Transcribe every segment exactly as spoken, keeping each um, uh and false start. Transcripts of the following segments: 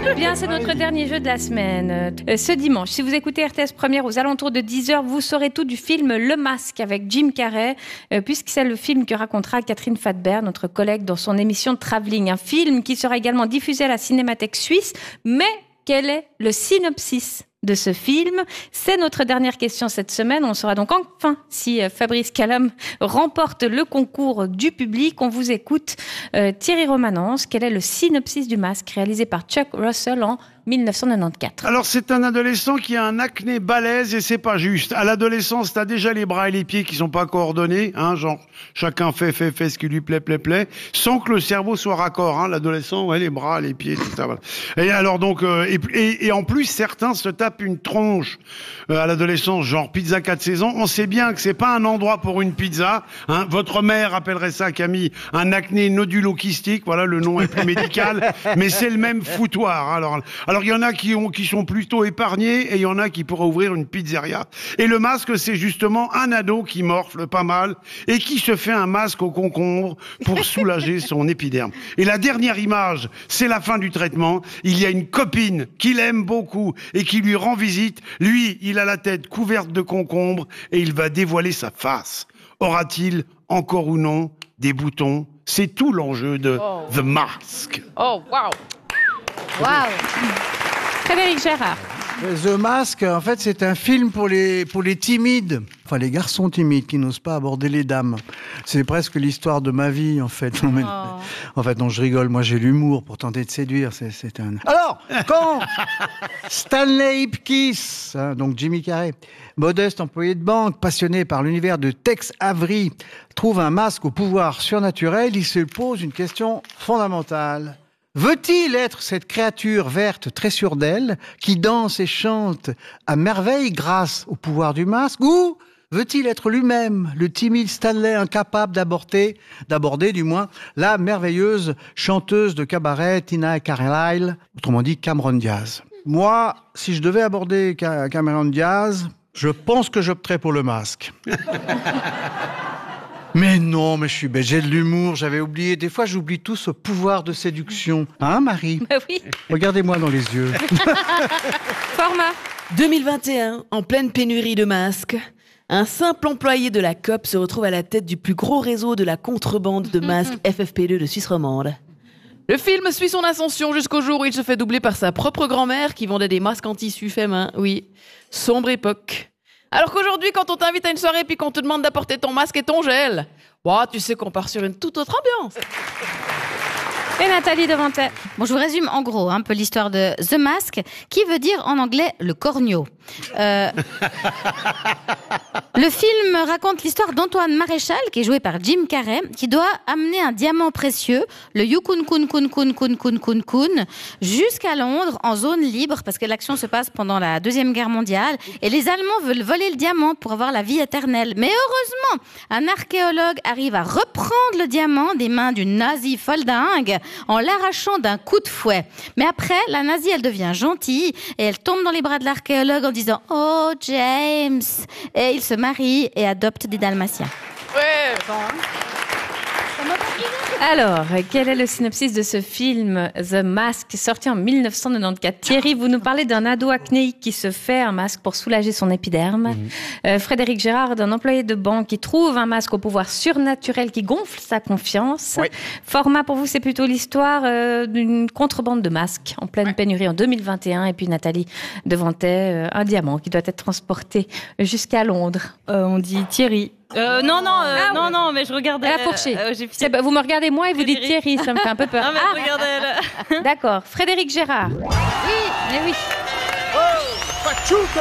Bien, c'est notre dernier jeu de la semaine. Euh, ce dimanche, si vous écoutez R T S Première aux alentours de dix heures, vous saurez tout du film Le Masque avec Jim Carrey, euh, puisque c'est le film que racontera Catherine Fadbert, notre collègue, dans son émission Travelling. Un film qui sera également diffusé à la Cinémathèque suisse. Mais quel est le synopsis de ce film? C'est notre dernière question cette semaine. On saura donc enfin si Fabrice Calam remporte le concours du public. On vous écoute. Euh, Thierry Romanence, quel est le synopsis du Masque réalisé par Chuck Russell en mille neuf cent quatre-vingt-quatorze? Alors, c'est un adolescent qui a un acné balèze et c'est pas juste. À l'adolescence, t'as déjà les bras et les pieds qui sont pas coordonnés, hein, genre, chacun fait, fait, fait ce qui lui plaît, plaît, plaît, sans que le cerveau soit raccord, hein. L'adolescent, ouais, les bras, les pieds, tout ça, voilà. Et alors, donc, euh, et, et, et en plus, certains se tapent une tronche euh, à l'adolescence, genre pizza quatre saisons. On sait bien que c'est pas un endroit pour une pizza, hein. Votre mère appellerait ça, Camille, un acné nodulo-kystique. Voilà, le nom est plus médical, mais c'est le même foutoir, hein. Alors, alors, il y en a qui ont, qui sont plutôt épargnés et il y en a qui pourraient ouvrir une pizzeria. Et le masque, c'est justement un ado qui morfle pas mal et qui se fait un masque au concombre pour soulager son épiderme. Et la dernière image, c'est la fin du traitement. Il y a une copine qu'il aime beaucoup et qui lui rend visite. Lui, il a la tête couverte de concombre et il va dévoiler sa face. Aura-t-il encore ou non des boutons? C'est tout l'enjeu de oh. The Mask. Oh, waouh! Waouh! Frédéric Gérard. The Mask, en fait, c'est un film pour les, pour les timides. Enfin, les garçons timides qui n'osent pas aborder les dames. C'est presque l'histoire de ma vie, en fait. Non, mais, oh. En fait, non, je rigole. Moi, j'ai l'humour pour tenter de séduire. C'est, c'est un... Alors, quand Stanley Ipkiss, hein, donc Jimmy Carrey, modeste employé de banque, passionné par l'univers de Tex Avery, trouve un masque au pouvoir surnaturel, il se pose une question fondamentale. Veut-il être cette créature verte très sûre d'elle, qui danse et chante à merveille grâce au pouvoir du masque, ou veut-il être lui-même, le timide Stanley incapable d'aborder, d'aborder du moins, la merveilleuse chanteuse de cabaret Tina Carlyle, autrement dit Cameron Diaz? Moi, si je devais aborder Cameron Diaz, je pense que j'opterais pour le masque. Mais non, mais je suis bête, j'ai de l'humour, j'avais oublié. Des fois, j'oublie tout ce pouvoir de séduction. Hein, Marie? Bah oui. Regardez-moi dans les yeux. Format. deux mille vingt et un, en pleine pénurie de masques, un simple employé de la C O P se retrouve à la tête du plus gros réseau de la contrebande de masques F F P deux de Suisse romande. Le film suit son ascension jusqu'au jour où il se fait doubler par sa propre grand-mère qui vendait des masques en tissu fait main. Oui, sombre époque. Alors qu'aujourd'hui, quand on t'invite à une soirée puis qu'on te demande d'apporter ton masque et ton gel, wow, tu sais qu'on part sur une toute autre ambiance. Et Nathalie Devantet. Bon, je vous résume en gros un peu l'histoire de The Mask, qui veut dire en anglais le corneau. Euh... Le film raconte l'histoire d'Antoine Maréchal, qui est joué par Jim Carrey, qui doit amener un diamant précieux, le Yukon Kun Kun Kun Kun Kun Kun Kun, jusqu'à Londres en zone libre, parce que l'action se passe pendant la Deuxième Guerre mondiale, et les Allemands veulent voler le diamant pour avoir la vie éternelle. Mais heureusement, un archéologue arrive à reprendre le diamant des mains d'une nazie foldingue en l'arrachant d'un coup de fouet. Mais après, la nazie, elle devient gentille, et elle tombe dans les bras de l'archéologue en disant « Oh, James !» Et il se marie et adopte des dalmatiens. Ouais. Alors, quel est le synopsis de ce film The Mask, sorti en mille neuf cent quatre-vingt-quatorze? Thierry, vous nous parlez d'un ado acnéique qui se fait un masque pour soulager son épiderme. Mmh. Euh, Frédéric Gérard, d'un employé de banque qui trouve un masque au pouvoir surnaturel qui gonfle sa confiance. Oui. Format, pour vous, c'est plutôt l'histoire euh, d'une contrebande de masques en pleine ouais. pénurie en deux mille vingt et un. Et puis Nathalie Devantet, euh, un diamant qui doit être transporté jusqu'à Londres. Euh, on dit Thierry. Euh, non, non, euh, ah, non, non, mais je regardais. La fourchée. Euh, j'ai... Vous me regardez moi et vous dites Thierry, ça me fait un peu peur. Non, mais ah, je regardais. D'accord. Frédéric Gérard. Oui, mais oui. Oh, Pachuco.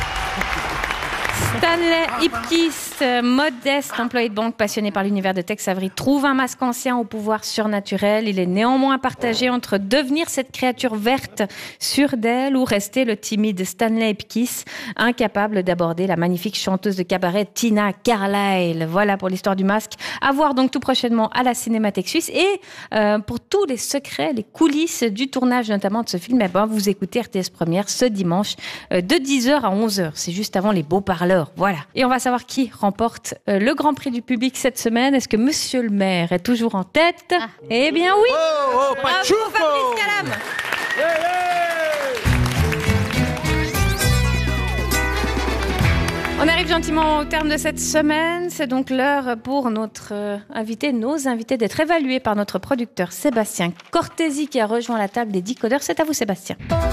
Stanley Ipkiss, modeste employé de banque passionné par l'univers de Tex Avery, trouve un masque ancien au pouvoir surnaturel. Il est néanmoins partagé entre devenir cette créature verte sûre d'elle ou rester le timide Stanley Ipkiss, incapable d'aborder la magnifique chanteuse de cabaret Tina Carlyle. Voilà pour l'histoire du masque. À voir donc tout prochainement à la Cinémathèque suisse. Et euh, pour tous les secrets, les coulisses du tournage notamment de ce film, eh ben, vous écoutez R T S Première ce dimanche euh, de dix heures à onze heures. C'est juste avant les beaux parleurs. Voilà. Et on va savoir qui remporte euh, le Grand Prix du public cette semaine. Est-ce que Monsieur le maire est toujours en tête? ah. Eh bien oui. Oh, oh, Bravo, Fabrice Calam. Yeah, yeah. gentiment au terme de cette semaine. C'est donc l'heure pour notre euh, invité, nos invités, d'être évalués par notre producteur Sébastien Cortési qui a rejoint la table des décodeurs. C'est à vous, Sébastien.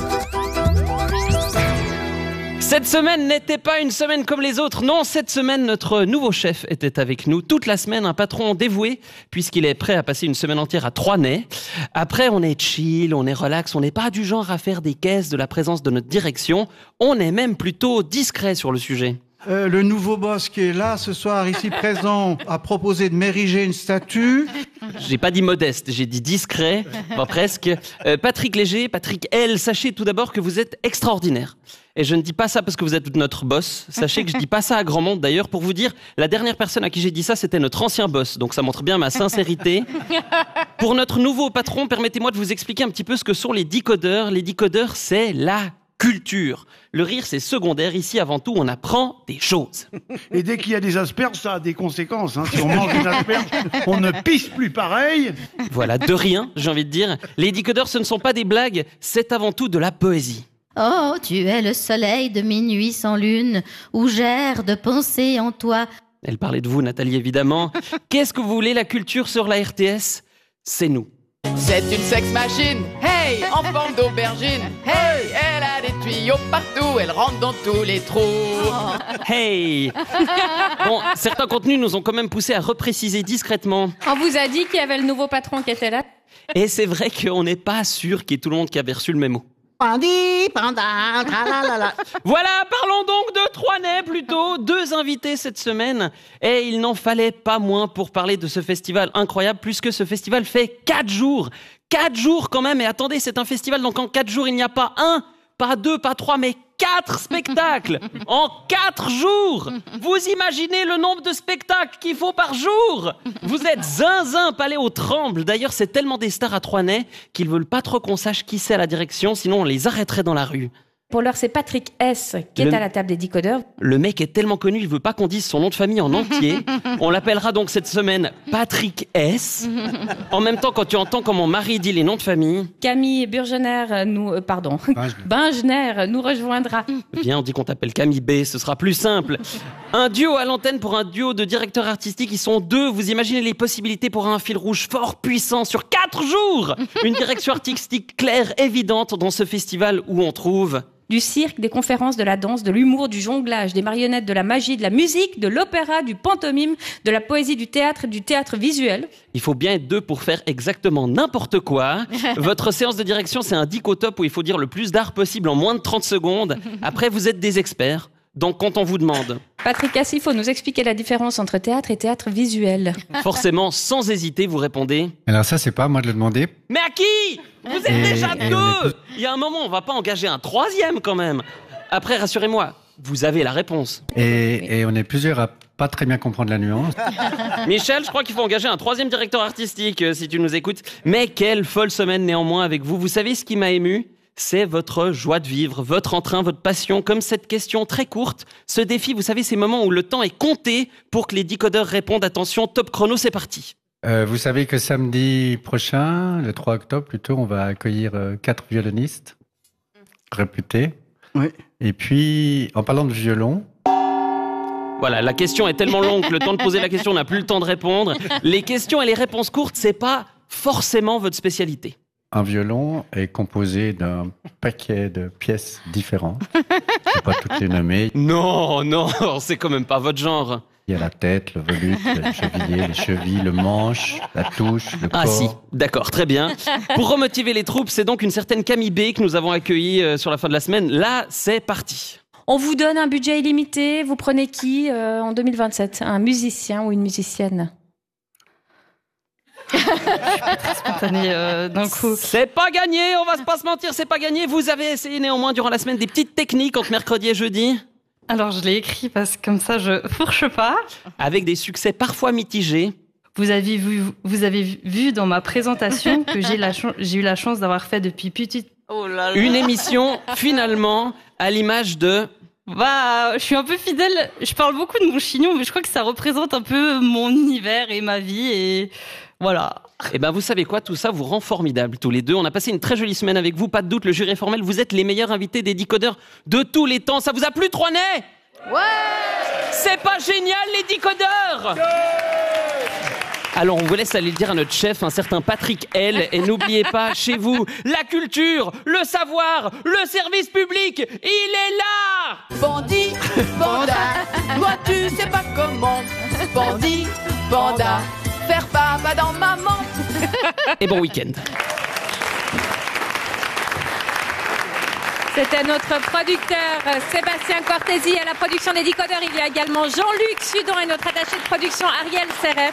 Cette semaine n'était pas une semaine comme les autres. Non, cette semaine, notre nouveau chef était avec nous. Toute la semaine, un patron dévoué, puisqu'il est prêt à passer une semaine entière à Troisnay. Après, on est chill, on est relax, on n'est pas du genre à faire des caisses de la présence de notre direction. On est même plutôt discret sur le sujet. Euh, le nouveau boss qui est là ce soir, ici présent, a proposé de m'ériger une statue. J'ai pas dit modeste, j'ai dit discret, enfin, presque. Euh, Patrick Léger, Patrick L, sachez tout d'abord que vous êtes extraordinaire. Et je ne dis pas ça parce que vous êtes notre boss. Sachez que je dis pas ça à grand monde d'ailleurs. Pour vous dire, la dernière personne à qui j'ai dit ça, c'était notre ancien boss. Donc ça montre bien ma sincérité. Pour notre nouveau patron, permettez-moi de vous expliquer un petit peu ce que sont les décodeurs. Les décodeurs, c'est la culture. Le rire, c'est secondaire. Ici, avant tout, on apprend des choses. Et dès qu'il y a des asperges, ça a des conséquences. Hein. Si on mange une asperge, on ne pisse plus pareil. Voilà, de rien, j'ai envie de dire. Les décodeurs, ce ne sont pas des blagues, c'est avant tout de la poésie. Oh, tu es le soleil de minuit sans lune, où j'erre de penser en toi. Elle parlait de vous, Nathalie, évidemment. Qu'est-ce que vous voulez, la culture sur la R T S ? C'est nous. C'est une sex machine, hey, en forme d'aubergine, hey, elle a des tuyaux partout, elle rentre dans tous les trous. Hey. Bon, certains contenus nous ont quand même poussé à repréciser discrètement. On vous a dit qu'il y avait le nouveau patron qui était là. Et c'est vrai qu'on n'est pas sûr qu'il y ait tout le monde qui avait reçu le mémo. Pandi, panda, tralalala. Voilà, parlons donc de Troisnay plutôt. Deux invités cette semaine. Et il n'en fallait pas moins pour parler de ce festival incroyable, puisque ce festival fait quatre jours. Quatre jours quand même. Et attendez, c'est un festival, donc en quatre jours, il n'y a pas un, pas deux, pas trois, mais quatre spectacles en quatre jours. Vous imaginez le nombre de spectacles qu'il faut par jour? Vous êtes zinzin, Paléo tremble. D'ailleurs, c'est tellement des stars à Troisnay qu'ils veulent pas trop qu'on sache qui c'est à la direction, sinon on les arrêterait dans la rue. Pour l'heure, c'est Patrick S qui Le- est à la table des décodeurs. Le mec est tellement connu, il veut pas qu'on dise son nom de famille en entier. On l'appellera donc cette semaine Patrick S. En même temps, quand tu entends quand mon mari dit les noms de famille, Camille Burgener, nous, euh, pardon, Bingener nous rejoindra. viens, on dit qu'on t'appelle Camille B, ce sera plus simple. Un duo à l'antenne pour un duo de directeurs artistiques, ils sont deux. Vous imaginez les possibilités pour un fil rouge fort, puissant, sur quatre jours. Une direction artistique claire, évidente dans ce festival où on trouve... Du cirque, des conférences, de la danse, de l'humour, du jonglage, des marionnettes, de la magie, de la musique, de l'opéra, du pantomime, de la poésie, du théâtre et du théâtre visuel. Il faut bien être deux pour faire exactement n'importe quoi. Votre séance de direction, c'est un dic au top où il faut dire le plus d'art possible en moins de trente secondes. Après, vous êtes des experts. Donc, quand on vous demande, Patrick S, il faut nous expliquer la différence entre théâtre et théâtre visuel. forcément, sans hésiter, vous répondez Alors ça, c'est pas à moi de le demander. « Mais à qui ? Vous êtes Et- déjà et deux on est Il y a un moment, on va pas engager un troisième quand même. Après, rassurez-moi, vous avez la réponse. Et, et on est plusieurs à pas très bien comprendre la nuance. Michel, je crois qu'il faut engager un troisième directeur artistique, euh, si tu nous écoutes. Mais quelle folle semaine néanmoins avec vous. Vous savez ce qui m'a ému ? C'est votre joie de vivre, votre entrain, votre passion, comme cette question très courte. Ce défi, vous savez, ces moments où le temps est compté pour que les décodeurs répondent. Attention, top chrono, c'est parti. Euh, vous savez que samedi prochain, le trois octobre plutôt, on va accueillir euh, quatre violonistes réputés. Oui. Et puis, en parlant de violon, Voilà, la question est tellement longue que le temps de poser la question, on n'a plus le temps de répondre. Les questions et les réponses courtes, c'est pas forcément votre spécialité. un violon est composé d'un paquet de pièces différentes. Je ne vais pas toutes les nommer. Non, non, c'est quand même pas votre genre. Il y a la tête, le volute, le cheviller, les chevilles, le manche, la touche, le corps. Ah si, d'accord, très bien. Pour remotiver les troupes, c'est donc une certaine Camille B que nous avons accueillie euh, sur la fin de la semaine. Là, c'est parti. On vous donne un budget illimité. Vous prenez qui euh, en deux mille vingt-sept ? Un musicien ou une musicienne ? Spontané, euh, d'un coup. C'est pas gagné, on va pas se mentir, c'est pas gagné. Vous avez essayé néanmoins durant la semaine des petites techniques entre mercredi et jeudi, Alors, je l'ai écrit parce que comme ça, je fourche pas. avec des succès parfois mitigés. Vous avez vu, vous avez vu dans ma présentation que j'ai la chan- j'ai eu la chance d'avoir fait depuis petite. Oh là là. Une émission, finalement, à l'image de... Bah, je suis un peu fidèle. Je parle beaucoup de mon chignon, mais je crois que ça représente un peu mon univers et ma vie et voilà. Eh ben, vous savez quoi, tout ça vous rend formidable tous les deux. On a passé une très jolie semaine avec vous, pas de doute, le jury est formel. Vous êtes les meilleurs invités des décodeurs de tous les temps. Ça vous a plu, Troisnay ? Ouais. C'est pas génial, les décodeurs? Alors, on vous laisse aller le dire à notre chef, un certain Patrick L. Et n'oubliez pas, chez vous, la culture, le savoir, le service public, il est là! Bandit, banda, toi tu sais pas comment. Bandit, banda, faire papa dans maman. Et bon week-end. C'était notre producteur Sébastien Cortési. À la production des décodeurs, il y a également Jean-Luc Sudon et notre attaché de production Ariel Serret.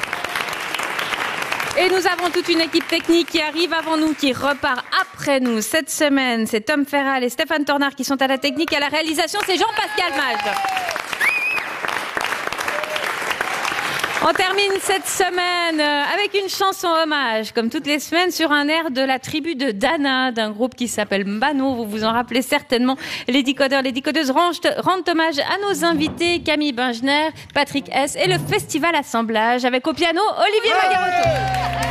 Et nous avons toute une équipe technique qui arrive avant nous, qui repart après nous. Cette semaine, c'est Tom Ferral et Stéphane Tornard qui sont à la technique. À la réalisation, c'est Jean-Pascal Mage. On termine cette semaine avec une chanson hommage, comme toutes les semaines, sur un air de la tribu de Dana, d'un groupe qui s'appelle Mbano. Vous vous en rappelez certainement. Les décodeurs, les décodeuses rendent hommage à nos invités, Camille Bengener, Patrick S. et le Festival Assemblage, avec au piano Olivier Magamoto.